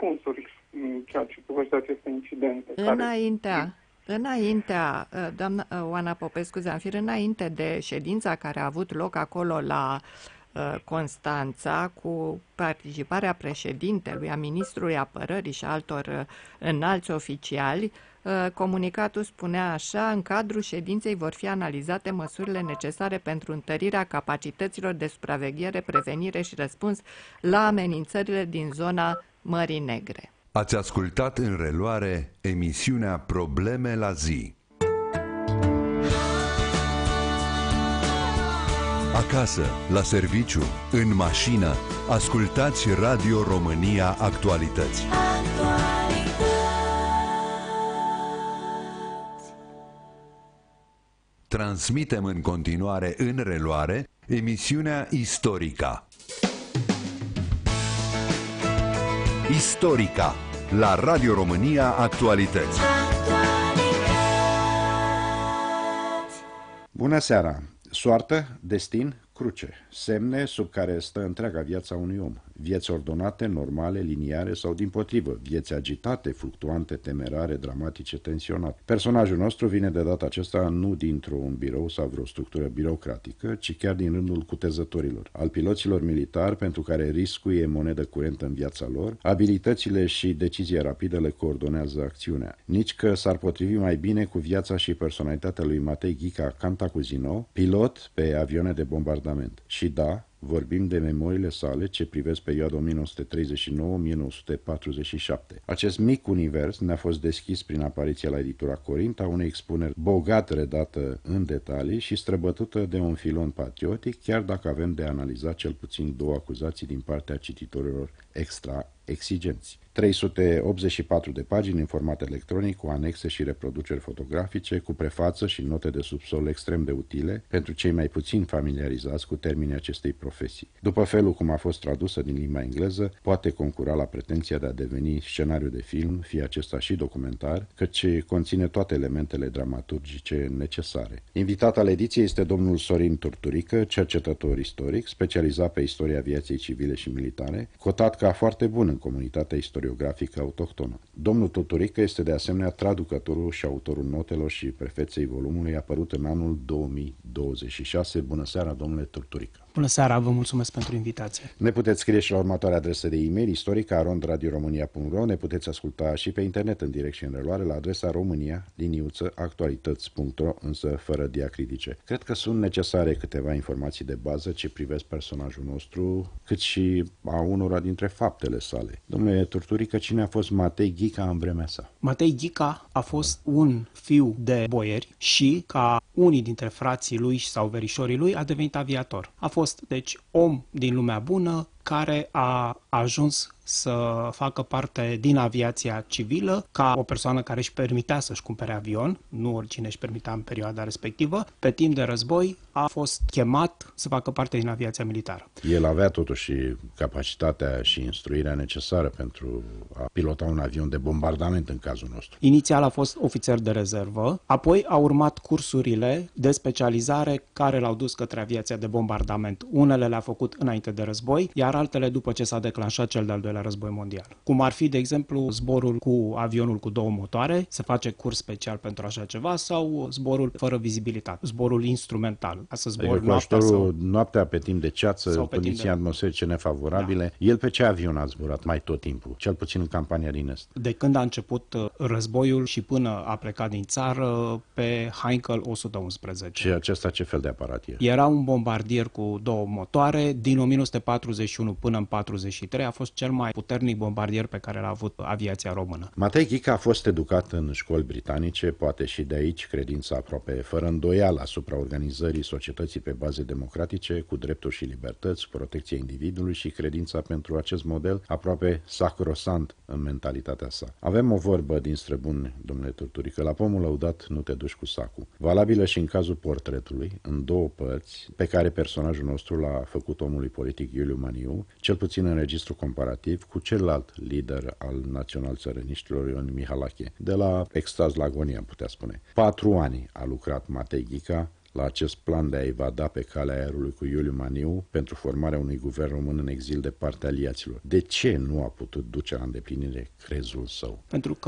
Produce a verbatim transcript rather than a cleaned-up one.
răspunsuri în ceea ce privește aceste incidente. Înaintea, care... înaintea, doamna Oana Popescu Zamfir, înainte de ședința care a avut loc acolo la Constanța, cu participarea președintelui, a ministrului apărării și altor înalți oficiali, comunicatul spunea așa: în cadrul ședinței vor fi analizate măsurile necesare pentru întărirea capacităților de supraveghere, prevenire și răspuns la amenințările din zona Mării Negre. Ați ascultat în reluare emisiunea Probleme la zi. Acasă, la serviciu, în mașină, ascultați Radio România Actualități. Transmitem în continuare în reluare emisiunea Istorica. Istorica, la Radio România Actualități. Bună seara! Soartă, destin, cruce, semne sub care stă întreaga viața unui om. Vieți ordonate, normale, liniare sau dimpotrivă, vieți agitate, fluctuante, temerare, dramatice, tensionate. Personajul nostru vine de data aceasta nu dintr-un birou sau vreo structură birocratică, ci chiar din rândul cutezătorilor, al piloților militari pentru care riscul e monedă curentă în viața lor, abilitățile și decizia rapidă le coordonează acțiunea. Nici că s-ar potrivi mai bine cu viața și personalitatea lui Matei Ghica Cantacuzino, pilot pe avioane de bombardament. Și da, vorbim de memoriile sale ce privesc perioada o mie nouă sute treizeci și nouă - o mie nouă sute patruzeci și șapte. Acest mic univers ne-a fost deschis prin apariția la editura Corint a unei expuneri bogat redată în detalii și străbătută de un filon patriotic, chiar dacă avem de analizat cel puțin două acuzații din partea cititorilor extra exigenți. trei sute optzeci și patru de pagini în format electronic, cu anexe și reproduceri fotografice, cu prefață și note de subsol extrem de utile pentru cei mai puțin familiarizați cu termenii acestei profesii. După felul cum a fost tradusă din limba engleză, poate concura la pretenția de a deveni scenariu de film, fie acesta și documentar, căci conține toate elementele dramaturgice necesare. Invitat al ediției este domnul Sorin Turturică, cercetător istoric, specializat pe istoria aviației civile și militare, cotat ca foarte bun în comunitatea istoriografică autohtonă. Domnul Turturică este de asemenea traducătorul și autorul notelor și prefeței volumului apărut în anul două mii douăzeci și șase. Bună seara, domnule Turturică! Bună seara, vă mulțumesc pentru invitație. Ne puteți scrie și la următoarea adresă de e-mail, istorica arond radio românia punct ro. Ne puteți asculta și pe internet în direct și în reluare la adresa românia liniuță actualități punct ro, însă fără diacritice. Cred că sunt necesare câteva informații de bază ce privesc personajul nostru, cât și a unora dintre faptele sale. Domnule Turturică, cine a fost Matei Ghica în vremea sa? Matei Ghica a fost un fiu de boieri și, ca unii dintre frații lui sau verișorii lui, a devenit aviator. A fost, deci, om din lumea bună care a ajuns să facă parte din aviația civilă ca o persoană care își permitea să-și cumpere avion, nu oricine își permitea în perioada respectivă. Pe timp de război a fost chemat să facă parte din aviația militară. El avea totuși capacitatea și instruirea necesară pentru a pilota un avion de bombardament în cazul nostru. Inițial a fost ofițer de rezervă, apoi a urmat cursurile de specializare care l-au dus către aviația de bombardament. Unele le-a făcut înainte de război, iar altele după ce s-a declanșat cel de-al doilea război mondial. Cum ar fi, de exemplu, zborul cu avionul cu două motoare, se face curs special pentru așa ceva, sau zborul fără vizibilitate, zborul instrumental. Să zbor adică noaptea, sau... noaptea pe timp de ceață, condiții de... atmosferice nefavorabile. Da. El pe ce avion a zburat mai tot timpul, cel puțin în campania din Est? De când a început războiul și până a plecat din țară, pe Heinkel o sută unsprezece. Și acesta ce fel de aparat era? Era un bombardier cu două motoare. Din o mie nouă sute patruzeci și unu până în patruzeci și trei a fost cel mai puternic bombardier pe care l-a avut aviația română. Matei Ghica a fost educat în școli britanice, poate și de aici credința aproape fără îndoială asupra organizării societății pe baze democratice, cu drepturi și libertăți, protecția individului și credința pentru acest model aproape sacrosant în mentalitatea sa. Avem o vorbă din străbuni, domnule Turturică, la pomul lăudat nu te duci cu sacul. Valabilă și în cazul portretului, în două părți, pe care personajul nostru l-a făcut omului politic Iuliu Maniu, cel puțin în registru comparativ cu celălalt lider al național-țărăniștilor, Ion Mihalache. De la extaz la agonie, am putea spune. Patru ani a lucrat Matei Ghica la acest plan de a evada pe calea aerului cu Iuliu Maniu pentru formarea unui guvern român în exil de partea aliaților. De ce nu a putut duce la îndeplinire crezul său? Pentru că